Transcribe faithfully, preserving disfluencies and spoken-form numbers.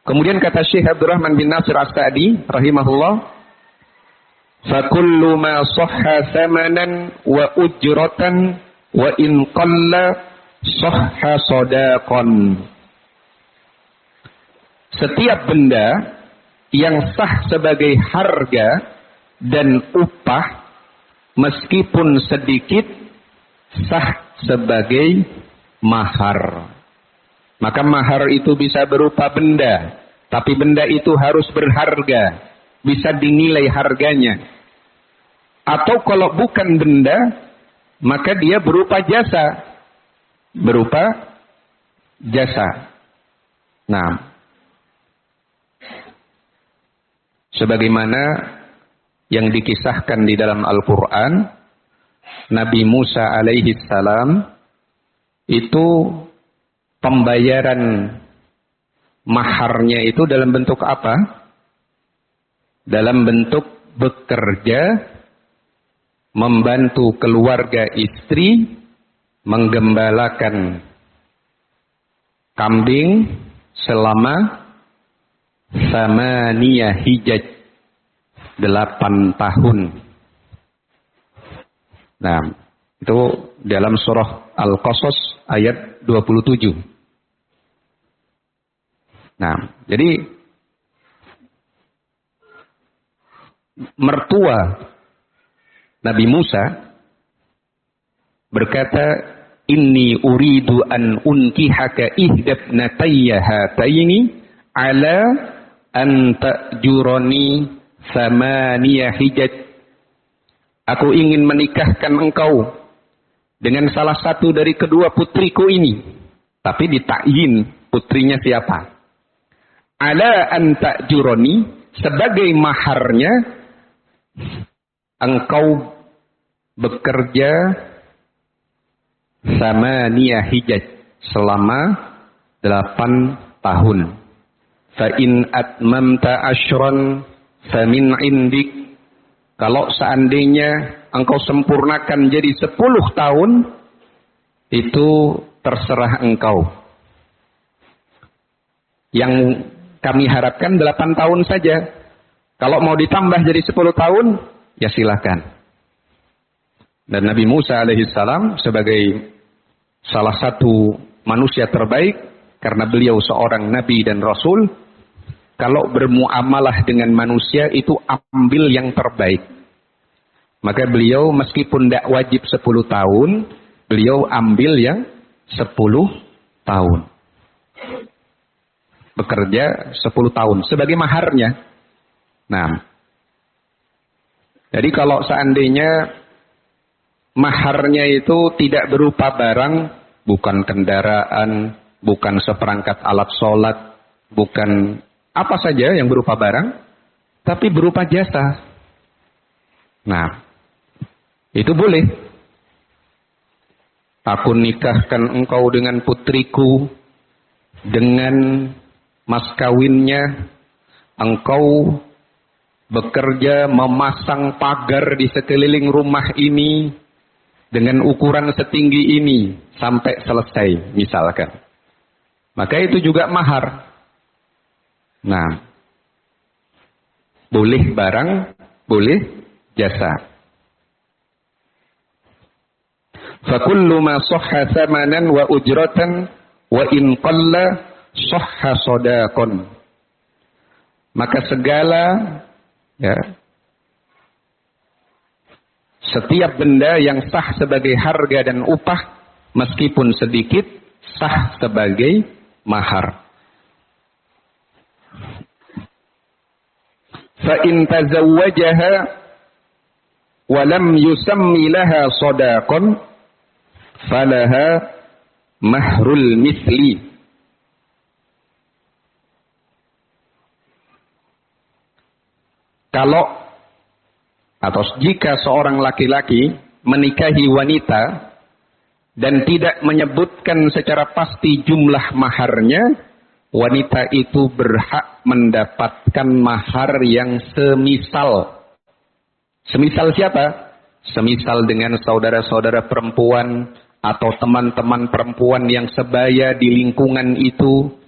Kemudian kata Syekh Abdurrahman bin Nasir As-Sa'di rahimahullah, "Fakullu ma sahha thamanan wa ujratan wa in qalla sahha sadaqan." Setiap benda yang sah sebagai harga dan upah meskipun sedikit sah sebagai mahar. Maka mahar itu bisa berupa benda, tapi benda itu harus berharga, bisa dinilai harganya. Atau kalau bukan benda, maka dia berupa jasa, berupa jasa. Nah, sebagaimana yang dikisahkan di dalam Al-Quran, Nabi Musa alaihi salam itu pembayaran maharnya itu dalam bentuk apa? Dalam bentuk bekerja, membantu keluarga istri, menggembalakan kambing selama samaniyah hijaj, delapan tahun. Nah, itu dalam surah Al-Qasas ayat dua puluh tujuh. Nah, jadi mertua Nabi Musa berkata, "Inni uridu an unkihaka ihdabnatayya hataini ala an ta'jurani samaniyah hijaj." Aku ingin menikahkan engkau dengan salah satu dari kedua putriku ini. Tapi ditakyin putrinya siapa? Ala an ta'jurani, sebagai maharnya engkau bekerja samaniyah hijaj selama delapan tahun. Fa in atmamta asyran famin indik. Kalau seandainya engkau sempurnakan jadi sepuluh tahun, itu terserah engkau. Yang kami harapkan delapan tahun saja. Kalau mau ditambah jadi sepuluh tahun, ya silakan. Dan Nabi Musa alaihissalam sebagai salah satu manusia terbaik, karena beliau seorang nabi dan rasul, kalau bermuamalah dengan manusia itu ambil yang terbaik. Maka beliau meskipun tidak wajib sepuluh tahun, beliau ambil yang sepuluh tahun. Bekerja sepuluh tahun sebagai maharnya. Nah, jadi kalau seandainya maharnya itu tidak berupa barang, bukan kendaraan, bukan seperangkat alat sholat, bukan apa saja yang berupa barang, tapi berupa jasa. Nah, itu boleh. Aku nikahkan engkau dengan putriku, dengan mas kawinnya, engkau bekerja memasang pagar di sekeliling rumah ini dengan ukuran setinggi ini sampai selesai, misalkan. Maka itu juga mahar. Nah, boleh barang, boleh jasa. Fakullu ma sahha thamanan wa ujratan wa in qalla sahha sadaqan. Maka segala ya, setiap benda yang sah sebagai harga dan upah meskipun sedikit sah sebagai mahar. Fa in tazawwajaha wa lam yusammi laha sadaqan falaha mahrul misli. Kalau atau jika seorang laki-laki menikahi wanita dan tidak menyebutkan secara pasti jumlah maharnya, wanita itu berhak mendapatkan mahar yang semisal. Semisal siapa? Semisal dengan saudara-saudara perempuan atau teman-teman perempuan yang sebaya di lingkungan itu